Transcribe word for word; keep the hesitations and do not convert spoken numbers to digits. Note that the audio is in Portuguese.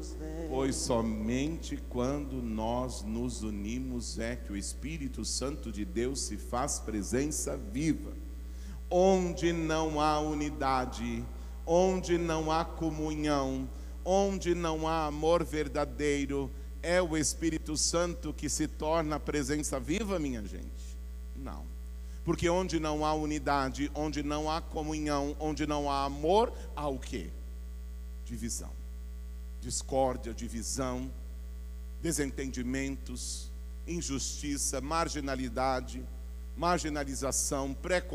nos vem. Pois somente quando nós nos unimos é que o Espírito Santo de Deus se faz presença viva. Onde não há unidade, onde não há comunhão, onde não há amor verdadeiro, é o Espírito Santo que se torna a presença viva, minha gente? Não. Porque onde não há unidade, onde não há comunhão, onde não há amor, há o quê? Divisão, discórdia, divisão, desentendimentos, injustiça, marginalidade, marginalização, preconceito.